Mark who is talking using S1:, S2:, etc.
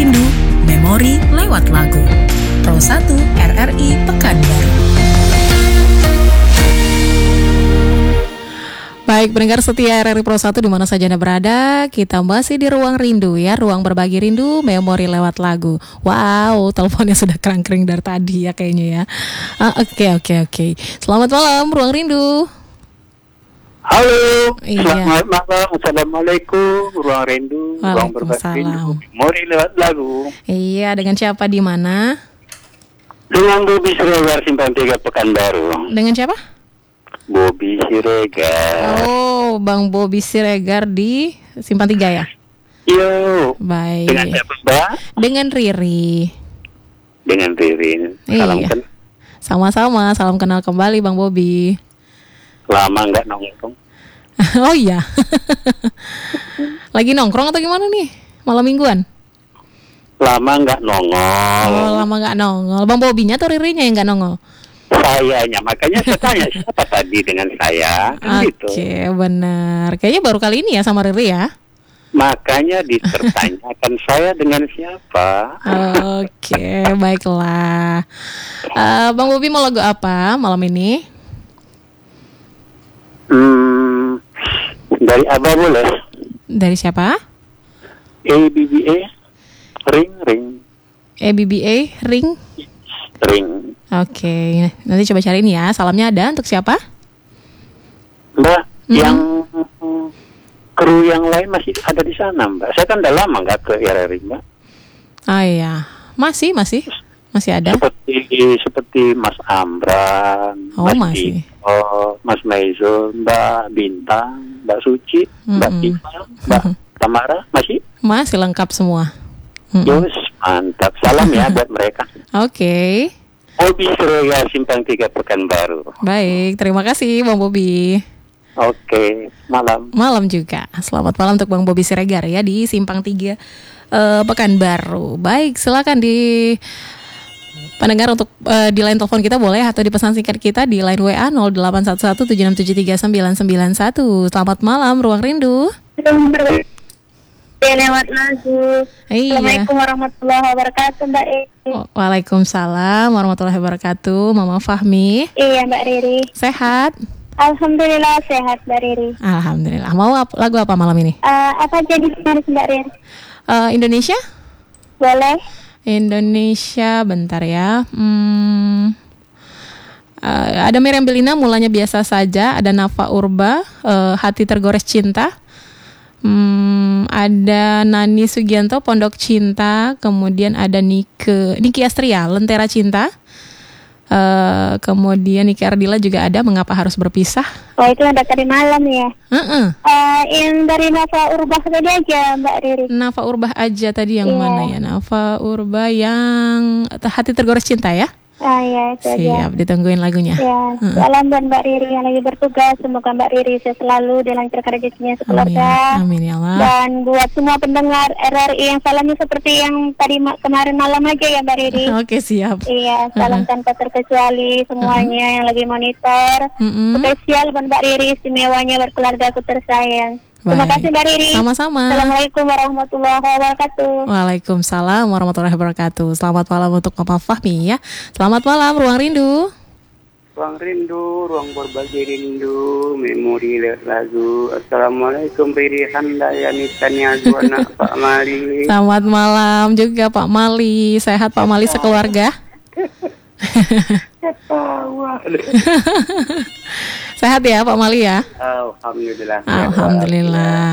S1: Rindu, Memori lewat lagu. Pro 1 RRI Pekanbaru. Baik, pendengar setia RRI Pro 1 di mana saja Anda berada, kita masih di Ruang Rindu ya, ruang berbagi rindu, memori lewat lagu. Wow, teleponnya sudah kerang-kering dari tadi ya kayaknya ya. Oke. Selamat malam, Ruang Rindu.
S2: Halo,
S1: Iya.
S2: Selamat malam, Assalamualaikum, Ruang Rindu, ruang berbagi rindu, memori lewat lagu.
S1: Iya, dengan siapa di mana?
S2: Dengan Bobi Siregar, Simpang 3 Pekanbaru.
S1: Dengan siapa?
S2: Bobi Siregar.
S1: Oh, Bang Bobi Siregar di Simpang 3 ya?
S2: Yo.
S1: Baik.
S2: Dengan siapa, Mbak?
S1: Dengan Riri.
S2: Dengan Ririn. Salam
S1: Iya.
S2: kan.
S1: Sama-sama, salam kenal kembali Bang Bobi.
S2: Lama nggak nongkrong.
S1: Oh iya. Lagi nongkrong atau gimana nih? Malam mingguan?
S2: Lama nggak nongol.
S1: Oh, lama gak nongol. Bang Bobinya atau Ririnya yang gak nongol?
S2: Sayanya, makanya saya tanya siapa tadi dengan saya. Kan gitu.
S1: Oke, benar. Kayaknya baru kali ini ya sama Riri ya?
S2: Makanya dipertanyakan saya dengan siapa.
S1: Oke, baiklah. Bang Bobi mau lagu apa malam ini?
S2: Dari Abah boleh?
S1: Dari siapa?
S2: ABBA, ring.
S1: ABBA, Ring. Oke, nanti coba cari ini ya. Salamnya ada untuk siapa?
S2: Mbak, yang kru yang lain masih ada di sana, Mbak. Saya kan udah lama nggak ke RRI, Mbak.
S1: Ah iya, masih ada.
S2: Seperti Mas Amran,
S1: Oh,
S2: Mas
S1: masih.
S2: Dito, Mas Maizul, Mbak Bintang, Mbak Suci, Mbak Tifa, Mbak Tamara, masih?
S1: Masih lengkap semua.
S2: Yus, mantap. Salam ya buat mereka.
S1: Oke.
S2: Bobi Siregar, Simpang 3 Pekanbaru.
S1: Baik, terima kasih Bang Bobi.
S2: Oke, malam.
S1: Malam juga. Selamat malam untuk Bang Bobi Siregar ya di Simpang 3 Pekanbaru. Baik, silakan di pendengar untuk di line telepon kita boleh atau di pesan singkat kita di line WA 081176739991. Selamat malam Ruang Rindu.
S3: Lewat lagu.
S1: Iya.
S3: Assalamualaikum warahmatullahi wabarakatuh, Mbak Riri.
S1: Waalaikumsalam warahmatullahi wabarakatuh. Mama Fahmi.
S3: Iya, Mbak Riri.
S1: Sehat?
S3: Alhamdulillah sehat, Mbak Riri.
S1: Alhamdulillah. Mau lagu apa malam ini?
S3: Apa jadi Mbak Riri?
S1: Indonesia?
S3: Boleh?
S1: Indonesia, bentar ya. Ada Miriam Bellina, mulanya biasa saja. Ada Nafa Urba, Hati Tergores Cinta. Ada Nani Sugianto, Pondok Cinta. Kemudian ada Niki Astria, Lentera Cinta. Kemudian Niki Ardila juga ada, Mengapa Harus Berpisah.
S3: Oh, itu ada tadi malam ya. Yang dari Nafa Urbah tadi aja, Mbak Riri.
S1: Nafa Urbah aja tadi yang
S3: Iya.
S1: mana ya? Nafa Urbah yang Hati Tergores Cinta ya?
S3: Iya, itu aja.
S1: Siap, ditungguin lagunya.
S3: Ya, salam buat Mbak Riri yang lagi bertugas. Semoga Mbak Riri selalu dilancarkan rezekinya sekeluarga.
S1: Amin ya Allah.
S3: Dan buat semua pendengar RRI yang salamnya seperti yang tadi kemarin malam aja ya, Mbak Riri.
S1: Oke, siap.
S3: Iya, salam tanpa terkecuali semuanya yang lagi monitor. Spesial buat Mbak Riri, istimewanya berkeluarga aku tersayang. Terima
S1: Baik.
S3: kasih Mbak Riri.
S1: Sama-sama.
S3: Assalamualaikum warahmatullahi wabarakatuh.
S1: Waalaikumsalam warahmatullahi wabarakatuh. Selamat malam untuk Mama Fahmi ya. Selamat malam Ruang Rindu.
S2: Ruang Rindu, ruang berbagi rindu, memori lewat lagu. Assalamualaikum Riri Handayani Tania Juana Pak Mali.
S1: Selamat malam juga Pak Mali. Sehat Pak Mali sekeluarga?
S2: Ketawa.
S1: Sehat ya Pak Mali ya?
S2: Alhamdulillah.
S1: Alhamdulillah.